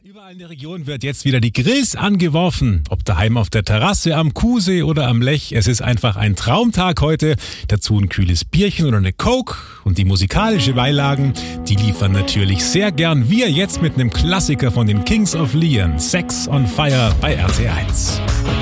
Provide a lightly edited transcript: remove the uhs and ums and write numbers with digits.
Überall in der Region wird jetzt wieder die Grills angeworfen. Ob daheim auf der Terrasse, am Kuhsee oder am Lech. Es ist einfach ein Traumtag heute. Dazu ein kühles Bierchen oder eine Coke. Und die musikalische Beilagen, die liefern natürlich sehr gern wir jetzt mit einem Klassiker von den Kings of Leon. Sex on Fire bei RT1.